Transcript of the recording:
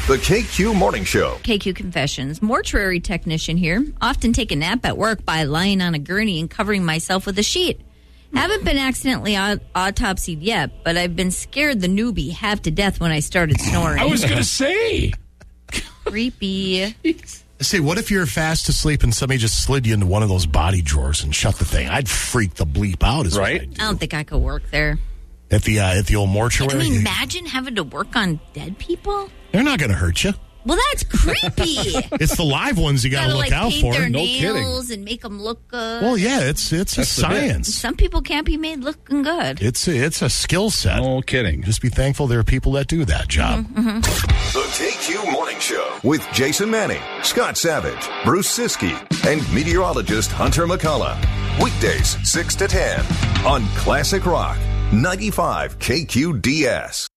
The KQ Morning Show. KQ Confessions. Mortuary technician here. Often take a nap at work by lying on a gurney and covering myself with a sheet. Haven't been accidentally autopsied yet, but I've been scared the newbie half to death when I started snoring. I was going to say. Creepy. Say, what if you're fast asleep and somebody just slid you into one of those body drawers and shut the thing? I'd freak the bleep out. Right? I don't think I could work there. At the old mortuary? I mean, imagine having to work on dead people. They're not going to hurt you. Well, that's creepy. It's the live ones you got to look out paint for. their No nails kidding. And make them look good. Well, yeah, it's a science. Some people can't be made looking good. It's a skill set. No kidding. Just be thankful there are people that do that job. The KQ Morning Show with Jason Manning, Scott Savage, Bruce Siskey, and meteorologist Hunter McCullough. Weekdays 6 to 10 on Classic Rock 95 KQDS.